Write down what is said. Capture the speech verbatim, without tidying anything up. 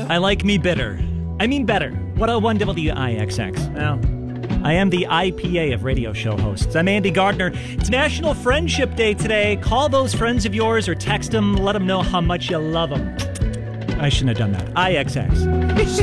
I like me bitter. I mean better. one oh one W I X X. Well, I am the I P A of radio show hosts. I'm Andy Gardner. It's National Friendship Day today. Call those friends of yours or text them. Let them know how much you love them. I shouldn't have done that. I X X.